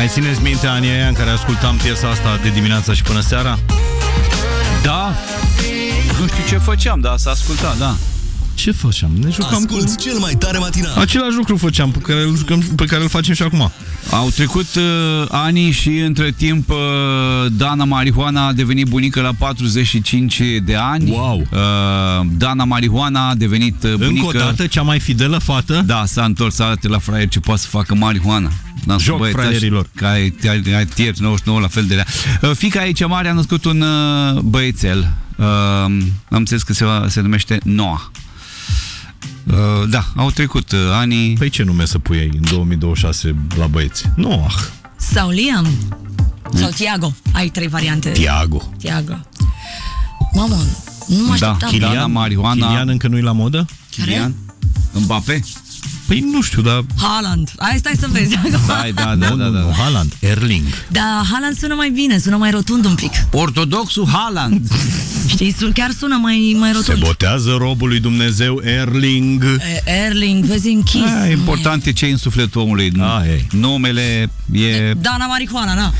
Mai țineți minte anii aia în care ascultam piesa asta de dimineața și până seara? Da. Nu știu ce făceam, dar s-a ascultat, da. Ce făceam? Ne jucam Asculți cel mai tare matinal. Același lucru făceam pe care îl facem și acum. Au trecut ani și între timp Dana Marihuana a devenit bunică la 45 de ani. Wow. Dana Marihuana a devenit bunică. Încă o dată, cea mai fidelă fată. Da, s-a întors, arată la fraier ce poate să facă marihuana. Joc fraierilor. Ai tierți 99 la fel de rea. Fiica ei cea mare a născut un băiețel. Am înțeles că se numește Noah. Da, au trecut anii. Păi ce nume să pui în 2026 la băieți? Noah. Sau Liam. Sau Tiago. Ai 3 variante. Tiago. Mamă, nu mă așteptam. Dana Marihuana. Kylian încă nu-i la modă? Kylian? Mbappé? Păi nu știu, dar... Haaland. Stai să vezi. Da. Haaland. Erling. Da, Haaland sună mai bine, sună mai rotund un pic. Ortodoxul Haaland. Știi, chiar sună mai rotund. Se botează robul lui Dumnezeu Erling. Erling, vezi închis. Important e ce e în sufletul omului. Numele e... Dana Marihuana, na.